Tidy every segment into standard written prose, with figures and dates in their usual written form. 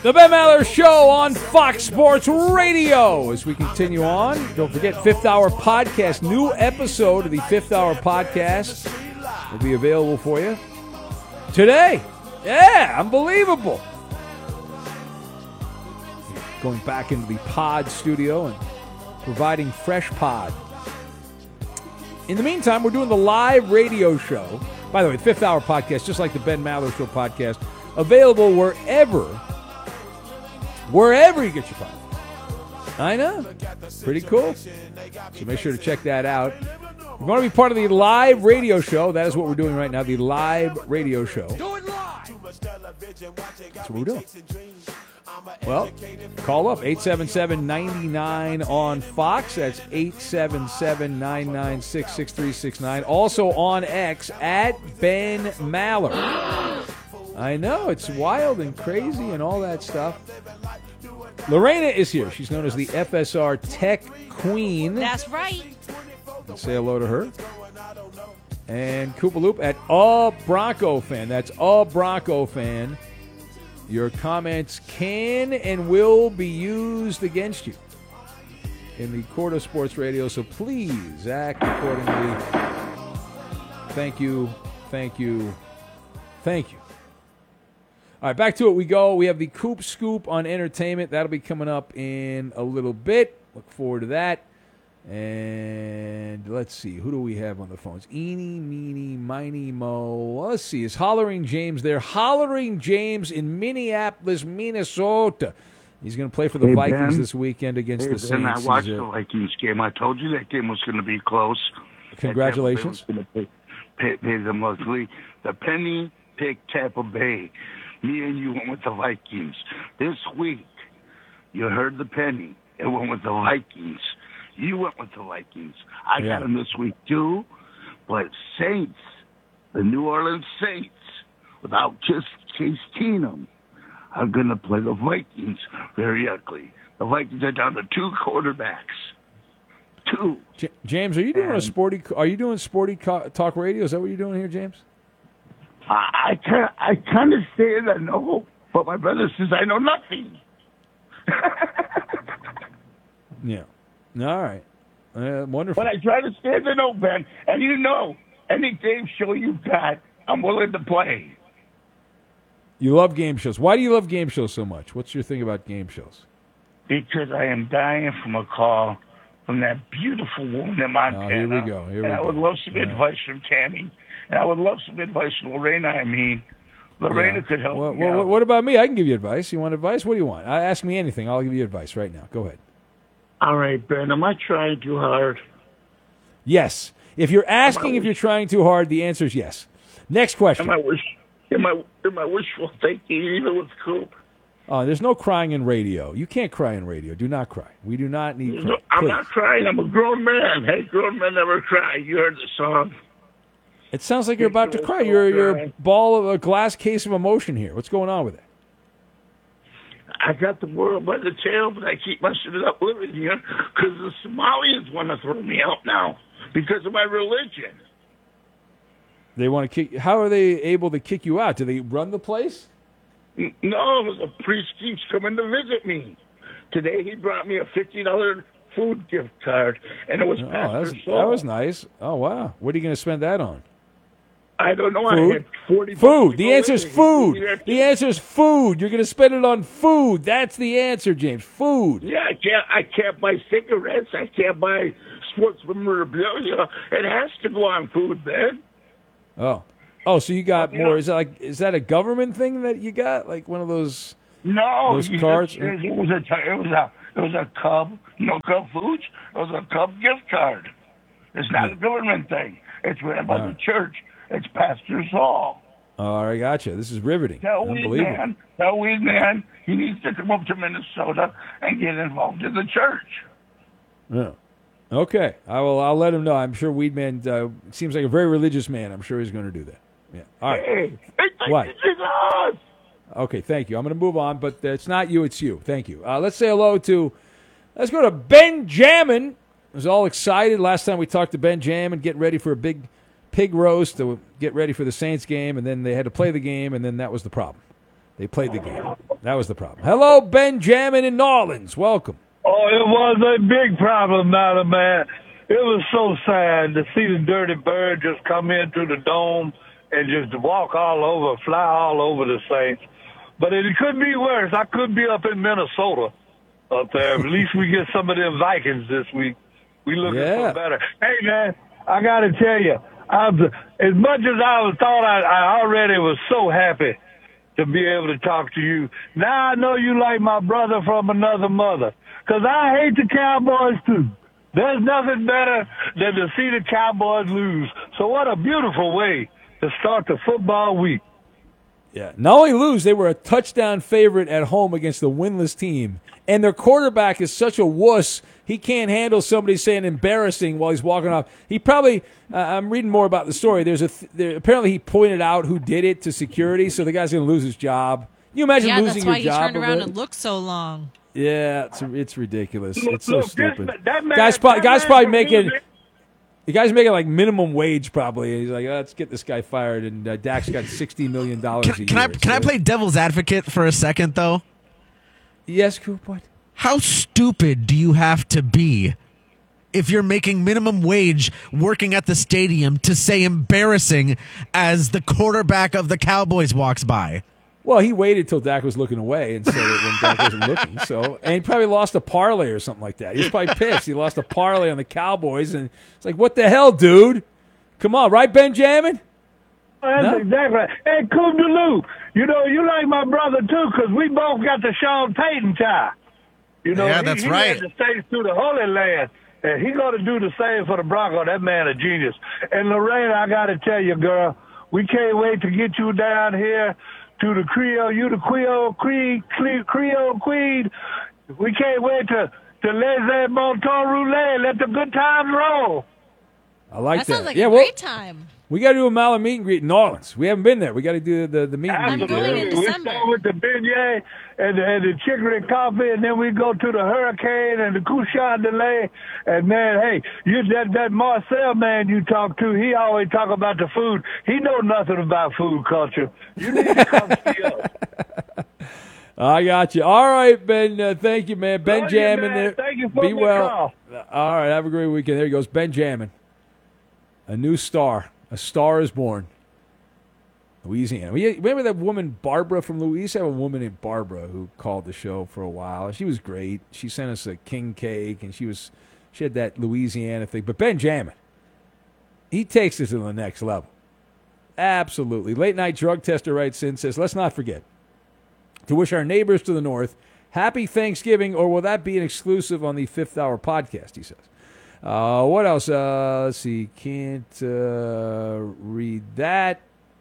The Ben Maller Show on Fox Sports Radio. As we continue on, don't forget, Fifth Hour Podcast. New episode of the Fifth Hour Podcast will be available for you today. Yeah, unbelievable. Going back into the pod studio and providing fresh pod. In the meantime, we're doing the live radio show. By the way, the Fifth Hour Podcast, just like the Ben Maller Show podcast, available wherever you get your podcast. I know. Pretty cool. So make sure to check that out. If you want to be part of the live radio show, that is what we're doing right now, the live radio show. Do it live! That's what we're doing. Well, call up 877-99 on Fox. That's 877-996-6369. Also on X at Ben Maller. I know, it's wild and crazy and all that stuff. Lorena is here. She's known as the FSR Tech Queen. That's right. Let's say hello to her. And Koopaloop at A Bronco Fan. That's A Bronco Fan. Your comments can and will be used against you in the court of sports radio, so please act accordingly. Thank you, thank you, thank you. All right, back to it we go. We have the Coop Scoop on entertainment. That'll be coming up in a little bit. Look forward to that. And let's see, who do we have on the phones? Eeny, meeny, miny, mo. Let's see, is Hollering James there? Hollering James in Minneapolis, Minnesota. He's going to play for the Vikings this weekend against the Saints. And I watched the Vikings game. I told you that game was going to be close. Congratulations. Pay the monthly. The penny picked Tampa Bay. Me and you went with the Vikings. This week, you heard the penny. It went with the Vikings. You went with the Vikings. I got them this week, too. But Saints, the New Orleans Saints, without just Case Keenum, are going to play the Vikings very ugly. The Vikings are down to two quarterbacks. Two. James, are you doing sporty talk radio? Is that what you're doing here, James? I kind of say I know, but my brother says I know nothing. Yeah. All right. Wonderful. But I try to stay in the know, Ben. And you know, any game show you got, I'm willing to play. You love game shows. Why do you love game shows so much? What's your thing about game shows? Because I am dying from a call from that beautiful woman in Montana. Oh, here we go. I would love some advice from Tammy. And I would love some advice from Lorena, Lorena could help me out. What about me? I can give you advice. You want advice? What do you want? Ask me anything. I'll give you advice right now. Go ahead. All right, Ben. Am I trying too hard? Yes. If you're asking if you're trying too hard, the answer is yes. Next question. Am I wishful thinking even with Coop? There's no crying in radio. You can't cry in radio. Do not cry. We do not need cry. I'm not crying. I'm a grown man. Hey, grown men never cry. You heard the song. It sounds like you're about to cry. You're a glass case of emotion here. What's going on with it? I got the world by the tail, but I keep messing it up living here because the Somalians want to throw me out now because of my religion. They want to kick. How are they able to kick you out? Do they run the place? No, the priest keeps coming to visit me. Today he brought me a $50 food gift card, and it was Pastor Saul. That was nice. Oh, wow. What are you going to spend that on? I don't know. Food? I had 40 food. The answer is food. The answer is food. You're going to spend it on food. That's the answer, James. Food. Yeah, I can't buy cigarettes. I can't buy sports memorabilia. It has to go on food, Ben. Oh, so you got more. Is that a government thing that you got? Like one of those? No, those cards. It was a Cub. Cub Foods. It was a Cub gift card. It's not a government thing. It's ran by the church. It's Pastor Saul. All right, gotcha. This is riveting. Tell Weed Man he needs to come up to Minnesota and get involved in the church. Yeah. Okay. I'll let him know. I'm sure Weedman seems like a very religious man. I'm sure he's going to do that. Yeah. All right. Hey, what? Jesus! Okay, thank you. I'm going to move on, but it's not you, it's you. Thank you. Let's say hello to, let's go to Benjamin. I was all excited last time we talked to Benjamin, getting ready for a big pig roast to get ready for the Saints game, and then they had to play the game, and then that was the problem. They played the game. That was the problem. Hello, Benjamin in New Orleans. Welcome. Oh, it was a big problem, Matter, man. It was so sad to see the Dirty Bird just come in through the dome and just walk all over, fly all over the Saints. But it could be worse. I could be up in Minnesota up there. At least we get some of them Vikings this week. We looking for better. Hey, man, I got to tell you, as much as I already was so happy to be able to talk to you. Now I know you like my brother from another mother, because I hate the Cowboys too. There's nothing better than to see the Cowboys lose. So what a beautiful way to start the football week. Yeah, not only lose, they were a touchdown favorite at home against the winless team. And their quarterback is such a wuss, he can't handle somebody saying embarrassing while he's walking off. He probably, I'm reading more about the story. Apparently he pointed out who did it to security, so the guy's going to lose his job. Can you imagine losing your job? Yeah, that's why he turned around and looked so long. Yeah, it's ridiculous. It's so stupid. Guy's probably making... The guy's making like minimum wage probably. He's like, let's get this guy fired, and Dak's got $60 million a year. Can I play devil's advocate for a second, though? Yes, Coop, what? How stupid do you have to be if you're making minimum wage working at the stadium to say embarrassing as the quarterback of the Cowboys walks by? Well, he waited till Dak was looking away and said it when Dak wasn't looking. So, and he probably lost a parlay or something like that. He was probably pissed. He lost a parlay on the Cowboys, and it's like, what the hell, dude? Come on, right, Benjamin? That's exactly right. Hey, Coop DeLu, you know, you like my brother, too, because we both got the Sean Payton tie. You know, that's he right. He had to stay through the Holy Land, and he's going to do the same for the Broncos. That man a genius. And, Lorraine, I got to tell you, girl, we can't wait to get you down here to the Creole. You the Creole Queen. We can't wait to laissez mon temps rouler. Let the good times roll. I like that. That sounds like a great time. We got to do a Mala meet and greet in New Orleans. We haven't been there. We got to do the meet and greet. I'm going in We December. start with the beignet and the chicory coffee, and then we go to the Hurricane and the Couchon de lait. And, man, hey, that Marcel man you talk to, he always talk about the food. He know nothing about food culture. You need to come see us. I got you. All right, Ben. Thank you, man. Benjamin there. Thank you for Be the well. call. All right, have a great weekend. There he goes, Benjamin. A new star. A star is born. Louisiana. Remember that woman, Barbara, from Louisiana? We used to have a woman named Barbara who called the show for a while. She was great. She sent us a king cake, and she had that Louisiana thing. But Benjamin, he takes it to the next level. Absolutely. Late night drug tester writes in, says, let's not forget to wish our neighbors to the north happy Thanksgiving, or will that be an exclusive on the 5th Hour podcast, he says. What else? Let's see. Can't read that.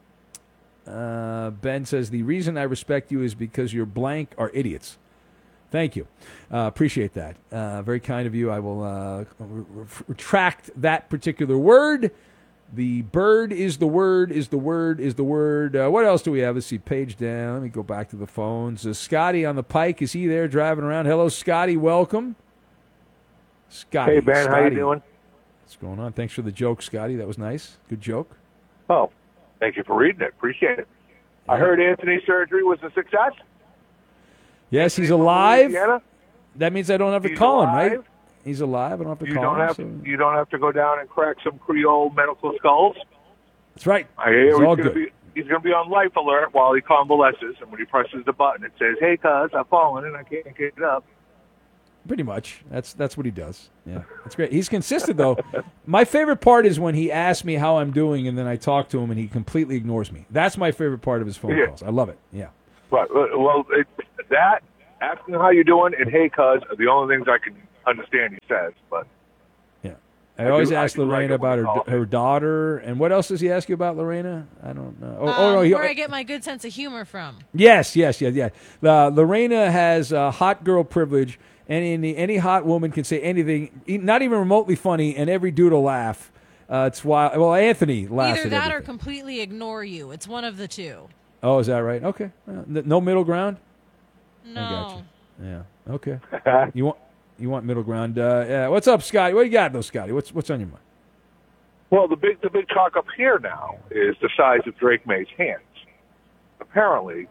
Ben says, the reason I respect you is because your blank are idiots. Thank you. Appreciate that. Very kind of you. I will retract that particular word. The bird is the word, is the word, is the word. What else do we have? Let's see. Page down. Let me go back to the phones. Scotty on the Pike. Is he there driving around? Hello, Scotty. Welcome. Scotty. Hey, Ben. Scotty. How you doing? What's going on? Thanks for the joke, Scotty. That was nice. Good joke. Oh, thank you for reading it. Appreciate it. I heard Anthony's surgery was a success. Yes, he's alive. Louisiana. That means I don't have to He's call alive. him, right? He's alive. I don't have to You call don't him. have so- you don't have to go down and crack some Creole medical skulls. That's right. I hear It's all good. he's going to be on life alert while he convalesces, and when he presses the button, it says, "Hey, cuz, I've fallen and I can't get it up." Pretty much. That's what he does. Yeah, that's great. He's consistent, though. My favorite part is when he asks me how I'm doing, and then I talk to him, and he completely ignores me. That's my favorite part of his phone Yeah. calls. I love it. Yeah. Right. Well, that asking how you doing and "Hey, cuz" are the only things I can understand he says. But Yeah. I always do- I ask do like Lorena it when about you call her daughter. And what else does he ask you about, Lorena? I don't know. Where I get my good sense of humor from. Yes. Lorena has hot girl privilege, and any hot woman can say anything, not even remotely funny, and every dude will laugh. It's wild. Well, Anthony laughs Either at that or everything. completely ignore you. It's one of the two. Oh, is that right? Okay. No middle ground? No. I got you. Yeah. Okay. You want middle ground? Yeah. What's up, Scotty? What you got, though, Scotty? What's on your mind? well, the big talk up here now is the size of Drake May's hands. Apparently,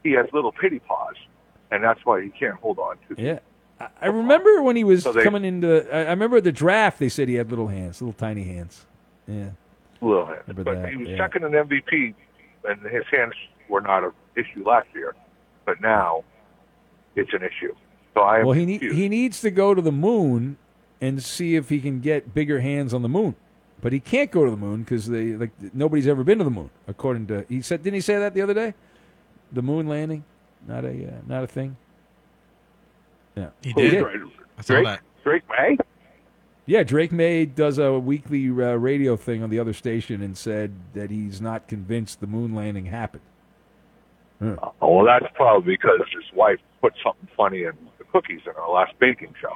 he has little pity paws, and that's why he can't hold on to. Yeah. I remember when he was So they- coming into. I remember at the draft they said he had little hands, little tiny hands. Yeah. Little hands. Remember But that, he was yeah. second in MVP, and his hands were not an issue last year. But now, it's an issue. So I am Well, confused. he needs to go to the moon and see if he can get bigger hands on the moon. But he can't go to the moon because nobody's ever been to the moon. According to he said, didn't he say that the other day? The moon landing, not a thing. Yeah, He Who's did. Drake? I saw that. Drake May? Yeah, Drake May does a weekly radio thing on the other station and said that he's not convinced the moon landing happened. Oh, well, that's probably because his wife put something funny in the cookies in our last baking show.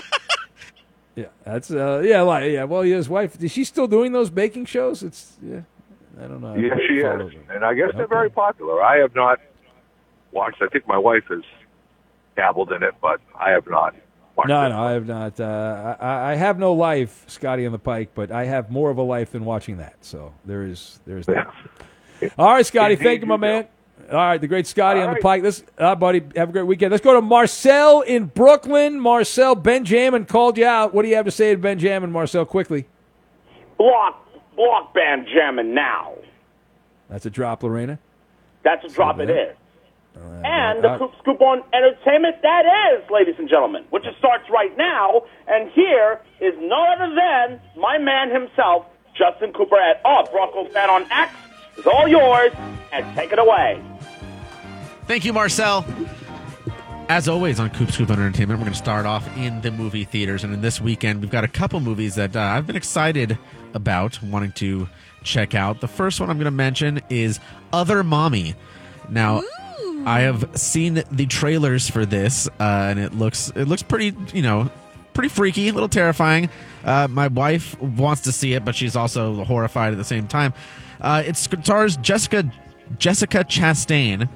Yeah, that's Well, his wife is she still doing those baking shows? I don't know. Yes, she Follow is. them. And I guess they're Okay. very popular. I have not watched. I think my wife has dabbled in it, but I have not watched No, it. I have not. I have no life, Scotty on the Pike, but I have more of a life than watching that. So there's that. All right, Scotty, Indeed thank you, my you do. man. All right, the great Scotty All on the right. Pike. Let's, buddy, have a great weekend. Let's go to Marcel in Brooklyn. Marcel, Benjamin called you out. What do you have to say to Benjamin, Marcel, quickly? Block band jamming now. That's a drop, Lorena. That's a drop it that. is. And the Coop Scoop on Entertainment, that is, ladies and gentlemen, which starts right now. And here is no other than my man himself, Justin Cooper at Bronco Fan on X. It's all yours, and take it away. Thank you, Marcel. As always on Coop Scoop Entertainment, we're going to start off in the movie theaters. And in this weekend, we've got a couple movies that I've been excited about, wanting to check out. The first one I'm going to mention is Other Mommy. Now, I have seen the trailers for this, and it looks pretty, pretty freaky, a little terrifying. My wife wants to see it, but she's also horrified at the same time. It stars Jessica Chastain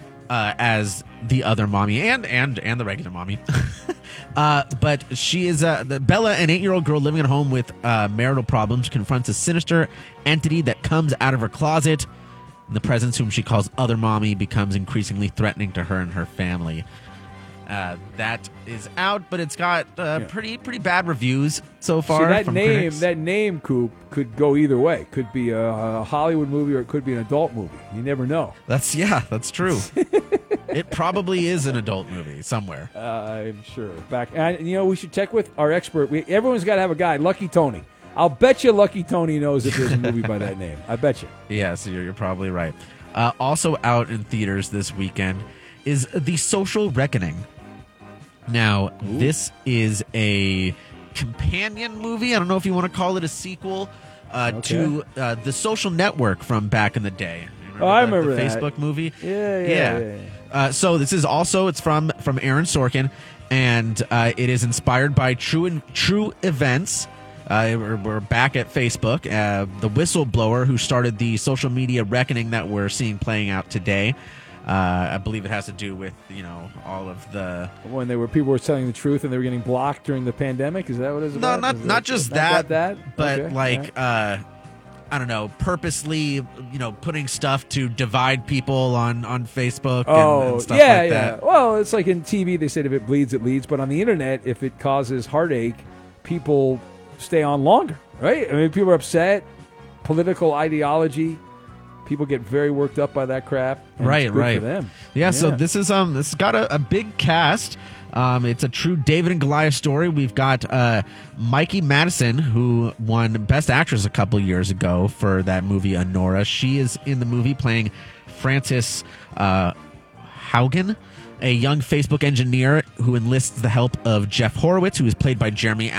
as the other mommy and the regular mommy. But she is Bella, an 8-year-old girl living at home with marital problems, confronts a sinister entity that comes out of her closet. The presence, whom she calls Other Mommy, becomes increasingly threatening to her and her family. That is out, but it's got pretty bad reviews so far. See, from critics. that name, Coop, could go either way. Could be a Hollywood movie or it could be an adult movie. You never know. That's true. It probably is an adult movie somewhere. I'm sure. And we should check with our expert. Everyone's got to have a guy, Lucky Tony. I'll bet you Lucky Tony knows if there's a movie by that name. I bet you. Yes, you're probably right. Also out in theaters this weekend is The Social Reckoning. Now, this is a companion movie. I don't know if you want to call it a sequel to The Social Network from back in the day. I remember the that. Facebook movie. Yeah. So this is also it's from Aaron Sorkin, and it is inspired by true events. We're back at Facebook. The whistleblower who started the social media reckoning that we're seeing playing out today. I believe it has to do with all of the When people were telling the truth and they were getting blocked during the pandemic. Is that what it's no, about? not just that, but Okay. I don't know, purposely putting stuff to divide people on Facebook. and stuff yeah, like yeah. that. Well, it's like in TV. They said if it bleeds, it leads. But on the internet, if it causes heartache, people stay on longer, right? I mean, people are upset. Political ideology. People get very worked up by that crap. And Right, it's good right. for them. Yeah, so this has got a big cast. It's a true David and Goliath story. We've got Mikey Madison, who won Best Actress a couple years ago for that movie Anora. She is in the movie playing Frances Haugen, a young Facebook engineer who enlists the help of Jeff Horowitz, who is played by Jeremy